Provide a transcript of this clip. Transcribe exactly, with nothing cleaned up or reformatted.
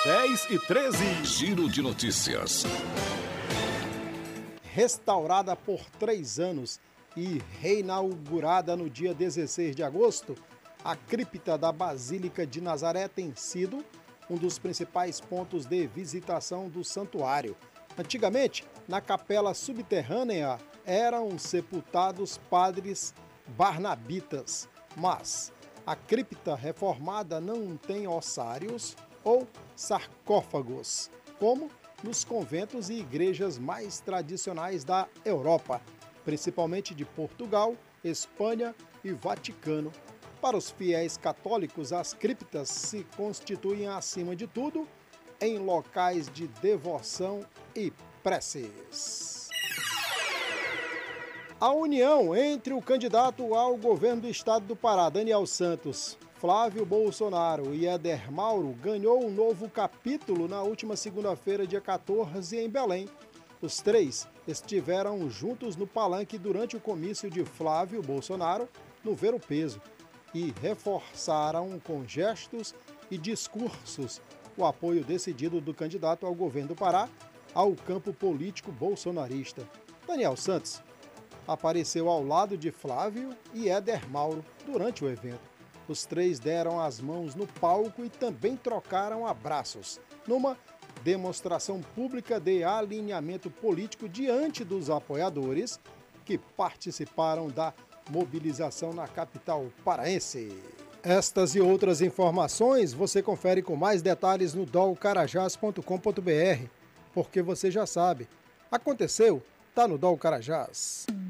dez e treze. Giro de notícias. Restaurada por três anos e reinaugurada no dia dezesseis de agosto, a cripta da Basílica de Nazaré tem sido um dos principais pontos de visitação do santuário. Antigamente, na capela subterrânea eram sepultados padres barnabitas, mas a cripta reformada não tem ossários ou sarcófagos, como nos conventos e igrejas mais tradicionais da Europa, principalmente de Portugal, Espanha e Vaticano. Para os fiéis católicos, as criptas se constituem, acima de tudo, em locais de devoção e preces. A união entre o candidato ao governo do estado do Pará, Daniel Santos, Flávio Bolsonaro e Éder Mauro ganhou um novo capítulo na última segunda-feira, dia quatorze, em Belém. Os três estiveram juntos no palanque durante o comício de Flávio Bolsonaro no Ver o Peso e reforçaram com gestos e discursos o apoio decidido do candidato ao governo do Pará ao campo político bolsonarista. Daniel Santos apareceu ao lado de Flávio e Éder Mauro durante o evento. Os três deram as mãos no palco e também trocaram abraços, numa demonstração pública de alinhamento político diante dos apoiadores que participaram da mobilização na capital paraense. Estas e outras informações você confere com mais detalhes no dol carajás ponto com ponto br, porque você já sabe, aconteceu, tá no Dol Carajás.